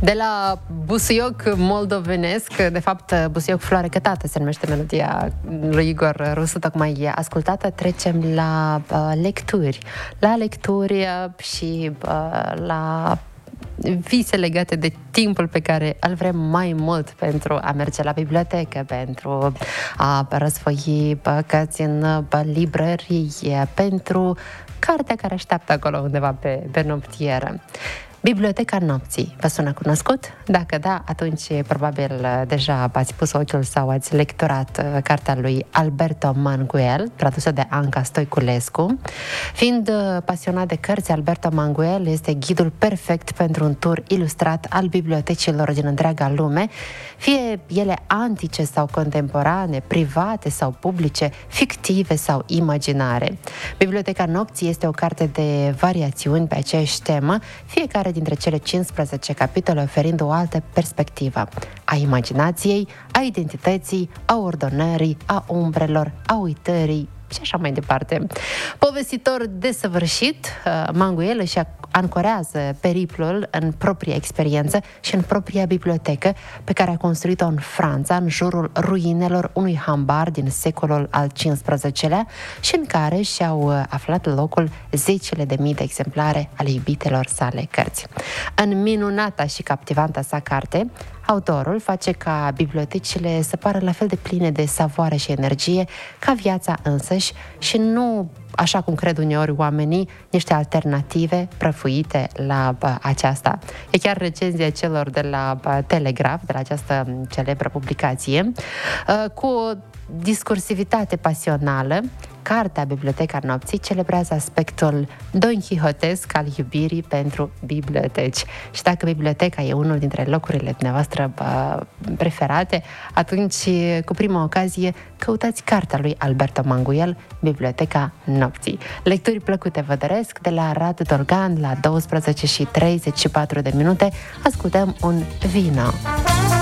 De la busuioc moldovenesc, de fapt busuioc floare cătată se numește melodia lui Igor Rusu, tocmai ascultată, trecem la lecturi. La lecturi și la vise legate de timpul pe care îl vrem mai mult pentru a merge la bibliotecă, pentru a răsfoi cărți în librărie, pentru cartea care așteaptă acolo undeva pe noptieră. Biblioteca nopții. Vă sună cunoscut? Dacă da, atunci probabil deja ați pus ochiul sau ați lecturat cartea lui Alberto Manguel, tradusă de Anca Stoiculescu. Fiind pasionat de cărți, Alberto Manguel este ghidul perfect pentru un tur ilustrat al bibliotecilor din întreaga lume, fie ele antice sau contemporane, private sau publice, fictive sau imaginare. Biblioteca nopții este o carte de variațiuni pe aceeași temă, fiecare dintre cele 15 capitole oferind o altă perspectivă a imaginației, a identității, a ordonării, a umbrelor, a uitării și așa mai departe. Povestitor desăvârșit, Manguel își ancorează periplul în propria experiență și în propria bibliotecă pe care a construit-o în Franța, în jurul ruinelor unui hambar din secolul al XV-lea și în care și-au aflat locul zecile de mii de exemplare ale iubitelor sale cărți. În minunata și captivanta sa carte, autorul face ca bibliotecile să pară la fel de pline de savoare și energie ca viața însăși și nu, așa cum cred uneori oamenii, niște alternative prăfuite la aceasta. E chiar recenzia celor de la Telegraph, de la această celebră publicație, cu o discursivitate pasională. Cartea Biblioteca nopții celebrează aspectul Don Quixotesc al iubirii pentru biblioteci. Și dacă biblioteca e unul dintre locurile dumneavoastră preferate, atunci, cu prima ocazie, căutați cartea lui Alberto Manguel, Biblioteca nopții. Lecturi plăcute vă doresc. De la Radu Dolgan, la 12:34 ascultăm un vino.